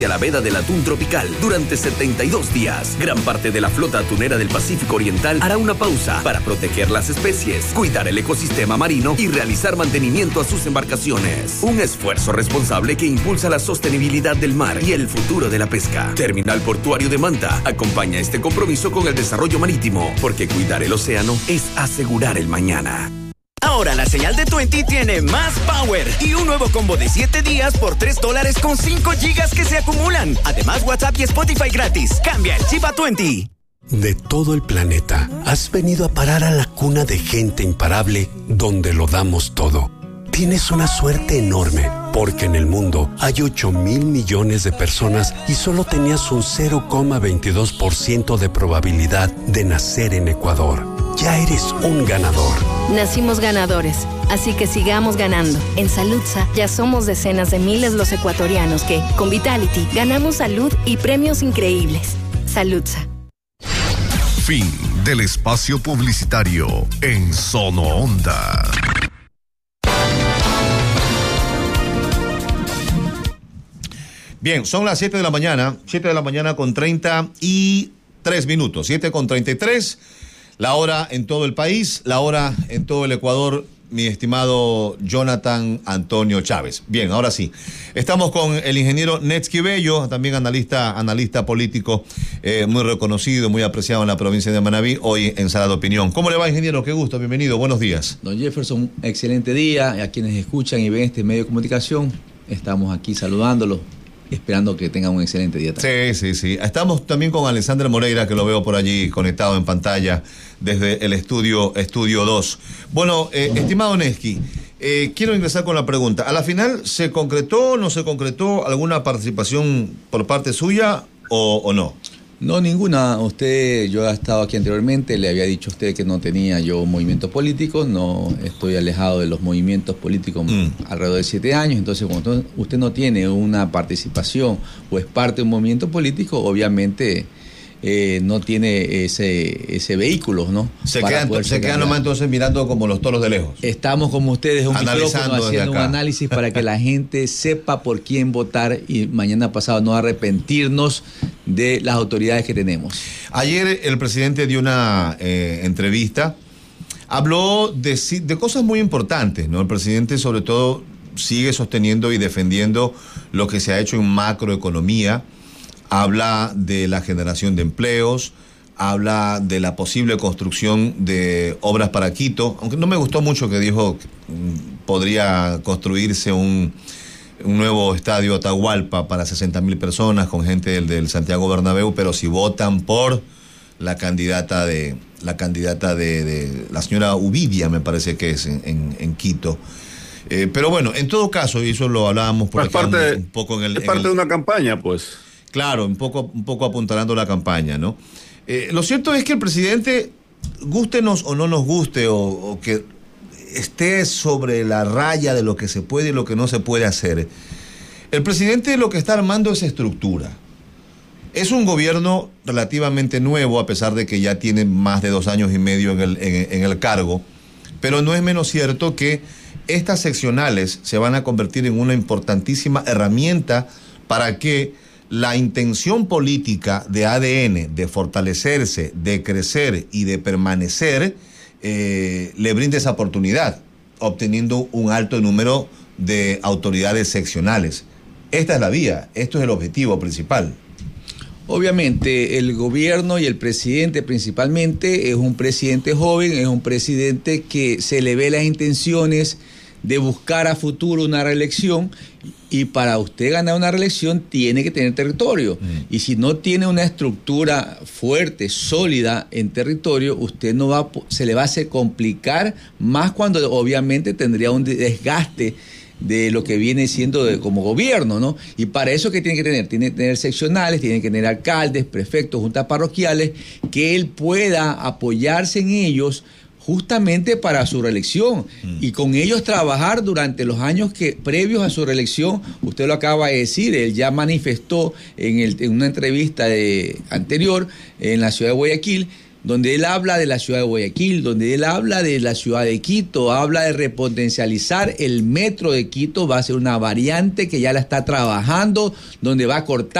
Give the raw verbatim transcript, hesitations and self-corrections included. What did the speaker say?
a la veda del atún tropical durante setenta y dos días. Gran parte de la flota atunera del Pacífico Oriental hará una pausa para proteger las especies, cuidar el ecosistema marino y realizar mantenimiento a sus embarcaciones. Un esfuerzo responsable que impulsa la sostenibilidad del mar y el futuro de la pesca. Terminal Portuario de Manta acompaña este compromiso con el desarrollo marítimo, porque cuidar el océano es asegurar el mañana. Ahora la señal de veinte tiene más power y un nuevo combo de siete días por tres dólares con cinco gigas que se acumulan. Además, WhatsApp y Spotify gratis. Cambia el chip a veinte. De todo el planeta, has venido a parar a la cuna de gente imparable donde lo damos todo. Tienes una suerte enorme, porque en el mundo hay ocho mil millones de personas y solo tenías un cero coma veintidós por ciento de probabilidad de nacer en Ecuador. Ya eres un ganador. Nacimos ganadores, así que sigamos ganando. En Saludsa ya somos decenas de miles los ecuatorianos que, con Vitality, ganamos salud y premios increíbles. Saludsa. Fin del espacio publicitario en Sono Onda. Bien, son las siete de la mañana, siete de la mañana con treinta y tres minutos, siete con treinta y tres, la hora en todo el país, la hora en todo el Ecuador, mi estimado Jonathan Antonio Chávez. Bien, ahora sí, estamos con el ingeniero Netsky Bello, también analista, analista político, eh, muy reconocido, muy apreciado en la provincia de Manabí, hoy en Sala de Opinión. ¿Cómo le va, ingeniero? Qué gusto, bienvenido, buenos días. Don Jefferson, excelente día, a quienes escuchan y ven este medio de comunicación, estamos aquí saludándolos, esperando que tengan un excelente día también. Sí, sí, sí. Estamos también con Alexander Moreira, que lo veo por allí conectado en pantalla desde el estudio estudio dos. Bueno, eh, estimado Netsky, eh, quiero ingresar con la pregunta. ¿A la final se concretó o no se concretó alguna participación por parte suya o, o no? No, ninguna. Usted, yo he estado aquí anteriormente, le había dicho a usted que no tenía yo movimientos políticos, no estoy alejado de los movimientos políticos mm. alrededor de siete años, entonces cuando usted no tiene una participación o es parte de un movimiento político, obviamente eh, no tiene ese ese vehículo, ¿no? Se quedan se quedan nomás entonces mirando como los toros de lejos. Estamos como ustedes, un micrófono haciendo un análisis para que la gente sepa por quién votar y mañana pasado no arrepentirnos de las autoridades que tenemos. Ayer el presidente dio una eh, entrevista, habló de, de cosas muy importantes, ¿no? El presidente sobre todo sigue sosteniendo y defendiendo lo que se ha hecho en macroeconomía, habla de la generación de empleos, habla de la posible construcción de obras para Quito, aunque no me gustó mucho que dijo que podría construirse un... un nuevo estadio Atahualpa para sesenta mil personas con gente del, del Santiago Bernabéu, pero si votan por la candidata de la candidata de, de la señora Ubidia, me parece que es en, en, en Quito. Eh, pero bueno, en todo caso, y eso lo hablábamos por aquí parte, un poco en el... Es parte en el, de una campaña, pues. Claro, un poco, un poco apuntalando la campaña, ¿no? Eh, lo cierto es que el presidente, gústenos o no nos guste, o, o que esté sobre la raya de lo que se puede y lo que no se puede hacer. El presidente lo que está armando es estructura. Es un gobierno relativamente nuevo, a pesar de que ya tiene más de dos años y medio en el, en, en el cargo, pero no es menos cierto que estas seccionales se van a convertir en una importantísima herramienta para que la intención política de A D N, de fortalecerse, de crecer y de permanecer, Eh, le brinde esa oportunidad, obteniendo un alto número de autoridades seccionales. Esta es la vía, esto es el objetivo principal. Obviamente el gobierno y el presidente principalmente es un presidente joven, es un presidente que se le ve las intenciones de buscar a futuro una reelección, y para usted ganar una reelección tiene que tener territorio, mm. y si no tiene una estructura fuerte, sólida en territorio, usted no va, se le va a hacer complicar más cuando obviamente tendría un desgaste de lo que viene siendo de, como gobierno, ¿no? Y para eso, ¿qué tiene que tener? Tiene que tener seccionales, tiene que tener alcaldes, prefectos, juntas parroquiales, que él pueda apoyarse en ellos justamente para su reelección, mm. y con ellos trabajar durante los años que previos a su reelección. Usted lo acaba de decir, él ya manifestó en, el, en una entrevista de, anterior en la ciudad de Guayaquil donde él habla de la ciudad de Guayaquil, donde él habla de la ciudad de Quito, habla de repotencializar el metro de Quito, va a ser una variante que ya la está trabajando, donde va a cortar